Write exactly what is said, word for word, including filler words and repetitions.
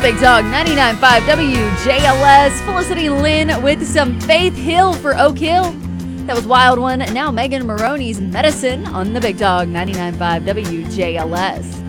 Big Dog ninety-nine point five W J L S. Felicity Lynn with some Faith Hill for Oak Hill. That was Wild One. Now Megan Maroney's Medicine on the Big Dog ninety-nine point five W J L S.